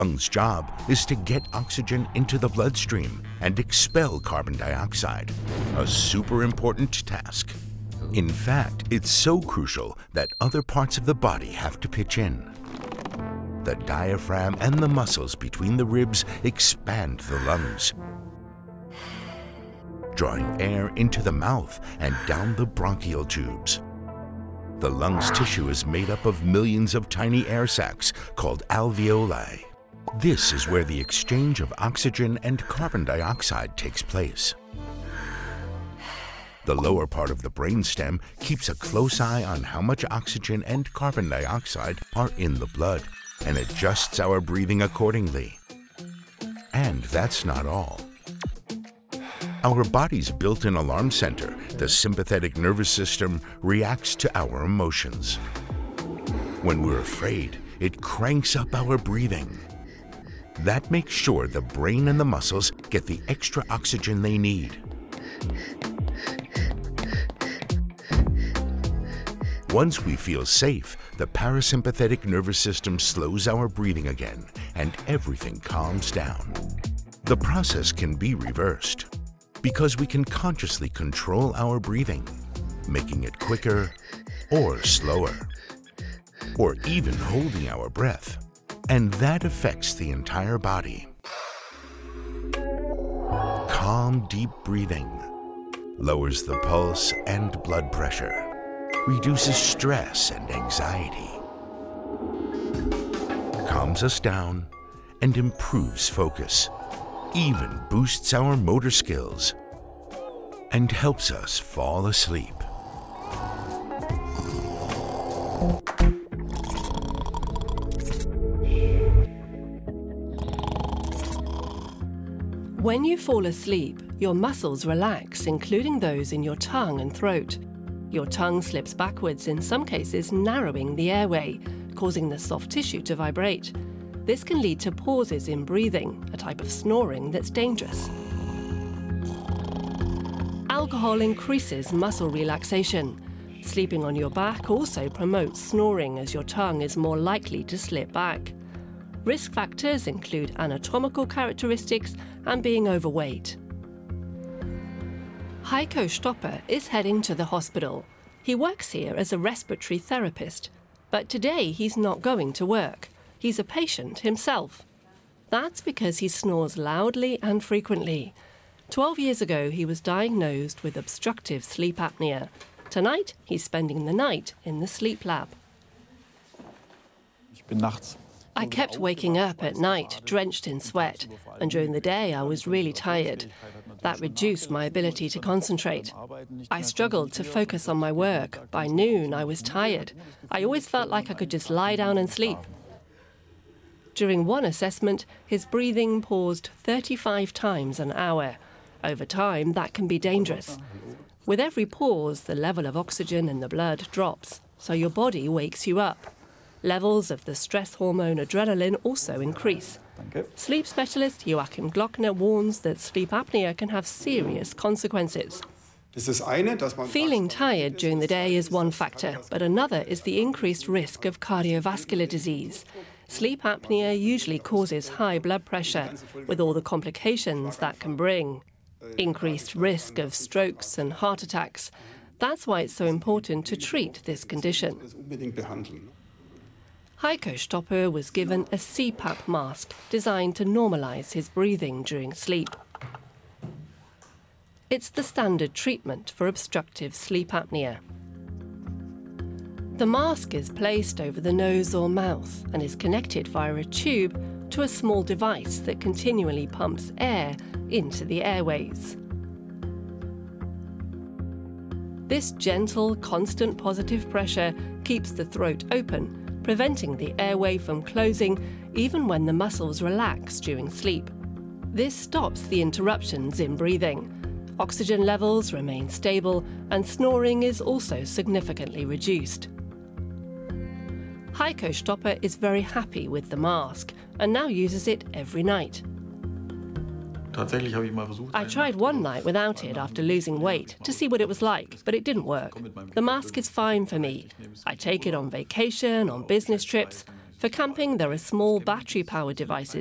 Lungs' job is to get oxygen into the bloodstream and expel carbon dioxide, a super important task. In fact, it's so crucial that other parts of the body have to pitch in. The diaphragm and the muscles between the ribs expand the lungs, drawing air into the mouth and down the bronchial tubes. The lungs tissue is made up of millions of tiny air sacs called alveoli. This is where the exchange of oxygen and carbon dioxide takes place. The lower part of the brainstem keeps a close eye on how much oxygen and carbon dioxide are in the blood and adjusts our breathing accordingly. And that's not all. Our body's built-in alarm center, the sympathetic nervous system, reacts to our emotions. When we're afraid, it cranks up our breathing. That makes sure the brain and the muscles get the extra oxygen they need. Once we feel safe, the parasympathetic nervous system slows our breathing again, and everything calms down. The process can be reversed because we can consciously control our breathing, making it quicker or slower, or even holding our breath. And that affects the entire body. Calm, deep breathing lowers the pulse and blood pressure, reduces stress and anxiety, calms us down, and improves focus, even boosts our motor skills, and helps us fall asleep. When you fall asleep, your muscles relax, including those in your tongue and throat. Your tongue slips backwards, in some cases narrowing the airway, causing the soft tissue to vibrate. This can lead to pauses in breathing, a type of snoring that's dangerous. Alcohol increases muscle relaxation. Sleeping on your back also promotes snoring, as your tongue is more likely to slip back. Risk factors include anatomical characteristics and being overweight. Heiko Stopper is heading to the hospital. He works here as a respiratory therapist, but today he's not going to work. He's a patient himself. That's because he snores loudly and frequently. 12 years ago, he was diagnosed with obstructive sleep apnea. Tonight, he's spending the night in the sleep lab. I kept waking up at night, drenched in sweat, and during the day I was really tired. That reduced my ability to concentrate. I struggled to focus on my work. By noon, I was tired. I always felt like I could just lie down and sleep. During one assessment, his breathing paused 35 times an hour. Over time, that can be dangerous. With every pause, the level of oxygen in the blood drops, so your body wakes you up. Levels of the stress hormone adrenaline also increase. Sleep specialist Joachim Glockner warns that sleep apnea can have serious consequences. Feeling tired during the day is one factor, but another is the increased risk of cardiovascular disease. Sleep apnea usually causes high blood pressure, with all the complications that can bring. Increased risk of strokes and heart attacks. That's why it's so important to treat this condition. Heiko Stopper was given a CPAP mask designed to normalize his breathing during sleep. It's the standard treatment for obstructive sleep apnea. The mask is placed over the nose or mouth and is connected via a tube to a small device that continually pumps air into the airways. This gentle, constant positive pressure keeps the throat open, preventing the airway from closing even when the muscles relax during sleep. This stops the interruptions in breathing. Oxygen levels remain stable and snoring is also significantly reduced. Heiko Stopper is very happy with the mask and now uses it every night. I tried one night without it after losing weight to see what it was like, but it didn't work. The mask is fine for me. I take it on vacation, on business trips. For camping, there are small battery-powered devices